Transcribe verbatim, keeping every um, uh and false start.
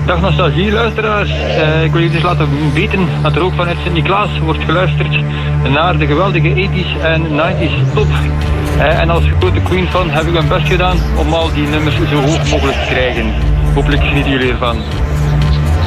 Dag nostalgie-luisteraars. Uh, ik wil jullie dus laten weten dat er ook vanuit Sint-Niklaas wordt geluisterd naar de geweldige eighties en nineties top. Uh, en als grote Queen-fan heb ik mijn best gedaan om al die nummers zo hoog mogelijk te krijgen. Hopelijk genieten jullie ervan.